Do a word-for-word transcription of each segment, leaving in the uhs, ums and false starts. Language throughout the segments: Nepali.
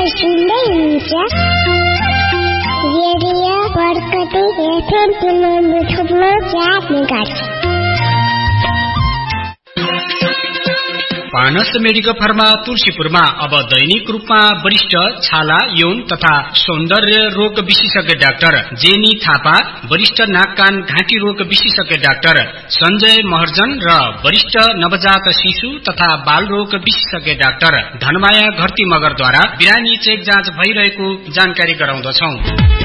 सुन्दै हुनुहुन्छ रेडियो बरकती एफएम चार मेगाहर्ज। पानस मेडिकल फार्मा तुलसीपुरमा अब दैनिक रूपमा वरिष्ठ छाला यौन तथा सौन्दर्य रोग विशेषज्ञ डाक्टर जेनी थापा, वरिष्ठ नाक कान घाँटी रोग विशेषज्ञ डाक्टर सञ्जय महर्जन र वरिष्ठ नवजात शिशु तथा बाल रोग विशेषज्ञ डाक्टर धनमाया घरती मगरद्वारा बिरामी चेक जाँच भइरहेको जानकारी गराउँदछौं।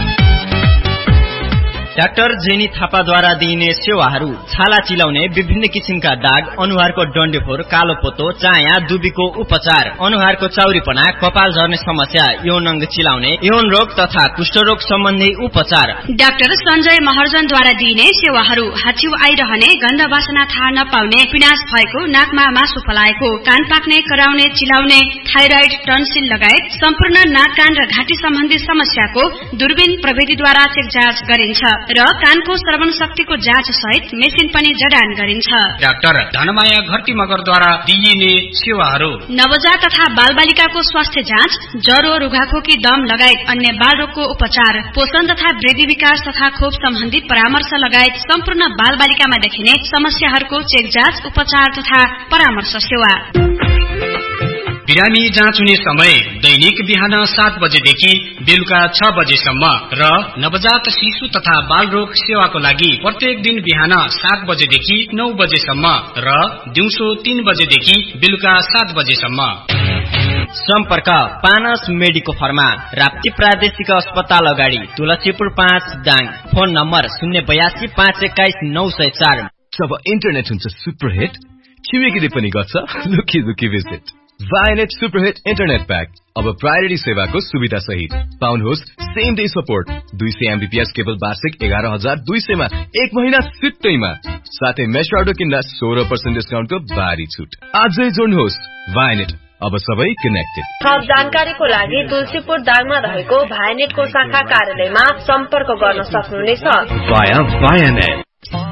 डाक्टर जेनी थापाद्वारा दिइने सेवाहरू छाला चिलाउने, विभिन्न किसिमका दाग, अनुहारको डन्डेफोर, कालो पोतो, चाया, दुबीको उपचार, अनुहारको चाउरीपना, कपाल झर्ने समस्या, यौन अंग चिलाउने, यौन रोग तथा कुष्ठरोग सम्बन्धी उपचार। डाक्टर सञ्जय महर्जनद्वारा दिइने सेवाहरू हाच्छिउ आइरहने, गन्ध वासना थाहा नपाउने, पिनास भएको, नाकमा मासु पलाएको, कान पाक्ने, कराउने, चिलाउने, थाइरोइड, टन्सिल लगायत सम्पूर्ण नाक कान र घाँटी सम्बन्धी समस्याको दूरबीन प्रविधिद्वारा चेक जाँच गरिन्छ र कानको श्रवण शक्तिको जाँच सहित मेसिन पनि जडान गरिन्छ। डाक्टर धनमाया घरती मगरद्वारा दिइने सेवाहरू नवजात तथा बालबालिकाको स्वास्थ्य जाँच, ज्वरो, रुघाखोकी, दम लगायत अन्य बाल रोगको उपचार, पोषण तथा वृद्धि विकास तथा खोप सम्बन्धी परामर्श लगायत सम्पूर्ण बालबालिकामा देखिने समस्याहरूको चेक जाँच, उपचार तथा परामर्श सेवा। बिरामी जाँच हुने समय दैनिक बिहान सात बजेदेखि बेलुका छ बजेसम्म र नवजात शिशु तथा बाल रोग सेवाको लागि प्रत्येक दिन बिहान सात बजेदेखि नौ बजेसम्म र दिउँसो तीन बजेदेखि बेलुका सात बजेसम्म। सम्पर्क पानस मेडिको फार्मा, राप्ती प्रादेशिक अस्पताल अगाडि, तुलसीपुर पाँच दाङ। फोन नम्बर शून्य बयासी पाँच एक्काइस नौ सय चार। जब इन्टरनेट हुन्छ सुपरहिट, छिमेकीले पनि गर्छ लुकी लुकी visit. Vianet Superhit internet pack अब प्रायोरिटी सेवाको सुविधा सहित पाउनुहोस् सेम डे सपोर्ट, दुई सय एमबीपीएस केवल वार्षिक एघार हजार दुई सयमा एक महिना सित्तैमा, साथै मेश अर्डर किन्दा सोह्र पर्सेन्ट डिस्काउन्टको भारी छुट। आजै जोड्नुहोस् Vianet, अब सबै कनेक्टेड। थप जानकारीको लागि तुलसीपुर दाङमा रहेको भायनेटको शाखा कार्यालयमा सम्पर्क गर्न सक्नुहुनेछ। Via Vianet।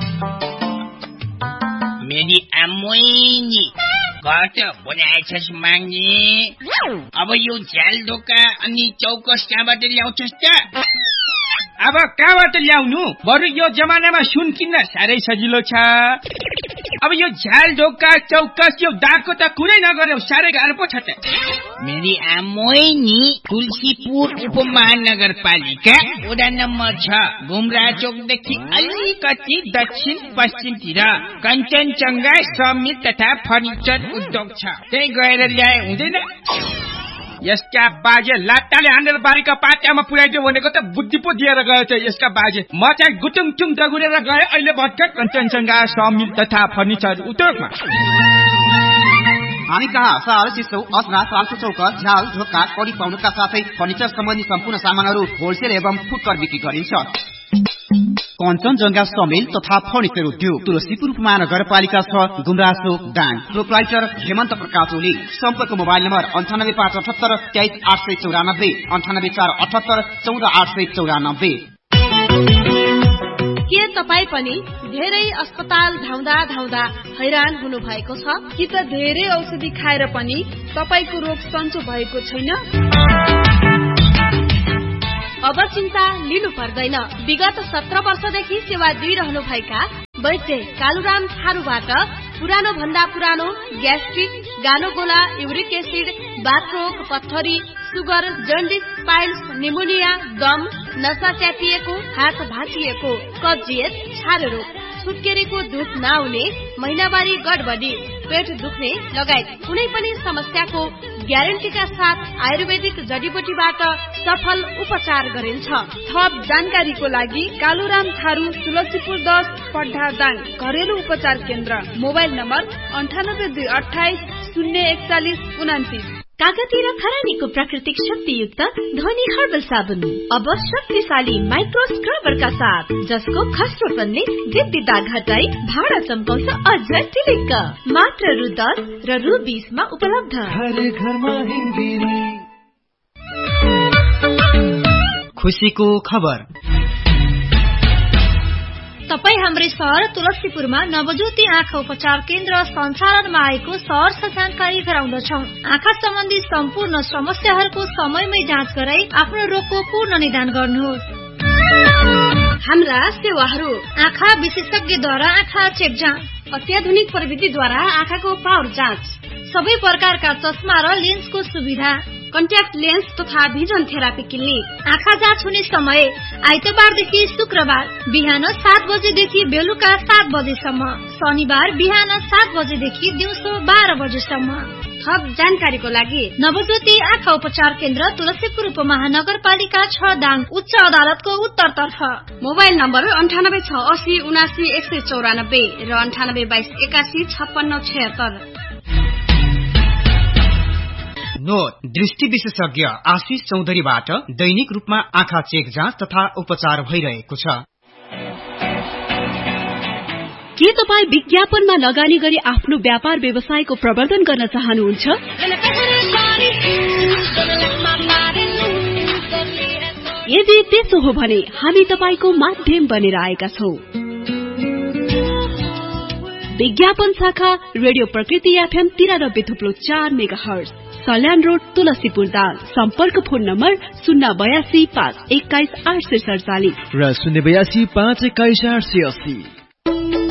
मेरी आमोइनी घट बनाएछस् माग्ने, अब यो झ्याल ढोका अनि चौकस कहाँबाट ल्याउँछस् त? अब कहाँबाट ल्याउनु, बरु यो जमानामा सुन किन्न साह्रै सजिलो छ। अब यो झ्याल ढोका चौकस यो दागको त कुनै नगर्यो, साह्रै गाह्रो पो छ त। मेरी आमोइनी तुलसीपुर उपमहानगरपालिका वडा नम्बर छ, गुमरा चोकदेखि अलिकति दक्षिण पश्चिमतिर कञ्चनजङ्घा समिल तथा फर्निचर उद्योग छ, त्यही गएर ल्याए हुँदैन? यसका बाजे लाट्टाले हानेर बारीका पाट्यामा पुर्याइदियो भनेको त बुद्धि पो दिएर गयो त यसका बाजे। म चाहिँ गुटुङटुङ दगुरेर गए, अहिले भर्खर कञ्चनजङ्घा समिल तथा फर्निचर उद्योगमा। हामी कहाँ साल चिसो असरा सालको चौका झ्याल ढोका कडी पाउनुका साथै फर्निचर सम्बन्धी सम्पूर्ण सामानहरू होलसेल एवं फुटकर बिक्री गरिन्छ। कञ्चनजङ्घा समेल तथा फर्निचर उद्योग, तुलसीपुर उपमहानगरपालिका छ, गुमरासो दाङ। प्रोप्राइटर हेमन्त प्रकाश ओली। सम्पर्क मोबाइल नम्बर अन्ठानब्बे पाँच अठहत्तर तेइस आठ सय चौरानब्बे, अन्ठानब्बे चार अठहत्तर चौध आठ सय चौरानब्बे। के तपाई पनि धेरै अस्पताल धाउँदा धाउँदा हैरान हुनु भएको छ कि त धेरै औषधि खाएर पनि तपाईको रोग सन्चो भएको छैन? अब चिन्ता लिनु पर्दैन। विगत सत्र वर्षदेखि सेवा दिइरहनु भएका वैद्य कालुराम थारूबाट पुरानो भन्दा पुरानो ग्यास्ट्रिक, गानोगोला, युरिक एसिड, बाथरोग, पत्थरी, सुगर, जन्डिस, पाइल्स, निमोनिया, दम, नसा च्यापिएको, हात भाँचिएको, कब्जियत, छारे रोग, सुत्केरीको दुध नआउने, महिनावारी गडबडी, पेट दुख्ने लगायत कुनै पनि समस्याको ग्यारेन्टीका साथ आयुर्वेदिक जडीबुटीबाट सफल उपचार गरिन्छ। थप जानकारीको लागि कालुराम थारू, तुलसीपुर दस, पड्ढा दाङ, घरेलु उपचार केन्द्र। मोबाइल नम्बर अन्ठानब्बे दुई अठाइस शून्य एकचालिस उनातिस। कागती र खरानीको प्राकृतिक शक्तियुक्त ध्वनि हर्बल साबुन अब शक्तिशाली माइक्रो स्क्रबरका साथ, जसको खस्रोपनले जिद्दी दाग हटाई भाडा चम्काउँछ अझ टिलिक्क। मात्र रु दस र रु बीसमा उपलब्ध। खुसीको खबर। तपाई हाम्रै शहर तुलसीपुरमा नवज्योति आँखा उपचार केन्द्र सञ्चालनमा आएको सहर जानकारी गराउँदछौ। आँखा सम्बन्धी सम्पूर्ण समस्याहरूको समयमै जाँच गराई आफ्नो रोगको पूर्ण निदान गर्नुहोस्। हाम्रा सेवाहरू आँखा विशेषज्ञद्वारा आँखा चेक जाँच, अत्याधुनिक प्रविधिद्वारा आँखाको पावर जाँच, सबै प्रकारका चस्मा र लेन्सको सुविधा, कन्ट्याक्ट लेन्स तथा भिजन थेरापी क्लिनिक। आँखा जाँच हुने समय आइतबारदेखि शुक्रबार बिहान सात बजेदेखि बेलुका सात बजेसम्म, शनिबार बिहान सात बजेदेखि दिउँसो बाह्र बजेसम्म। थप जानकारीको लागि नवज्योति आँखा उपचार केन्द्र तुलसीपुर उपमहानगरपालिका छ दाङ उच्च अदालतको उत्तरतर्फ। मोबाइल नम्बर अन्ठानब्बे छ असी उनासी एक सय चौरानब्बे र अन्ठानब्बे बाइस एकासी छप्पन्न छयत्तर। नोट, दृष्टि विशेषज्ञ आशिष चौधरीबाट दैनिक रूपमा आँखा चेक जाँच तथा उपचार भइरहेको छ। के तपाईँ विज्ञापनमा लगानी गरी आफ्नो व्यापार व्यवसायको प्रवर्धन गर्न चाहनुहुन्छ? यदि त्यसो हो भने हामी तपाईको माध्यम बनेर आएका छौं। विज्ञापन शाखा रेडियो प्रकृति एफएम तिरानब्बे थुप्लो चार mega hertz, Salyan road, Tulsipur Dang. सम्पर्क फोन नम्बर शून्य बयासी पाँच एक्काइस आठ सय सडचालिस र शून्य बयासी पाँच एक्काइस आठ सय अस्सी।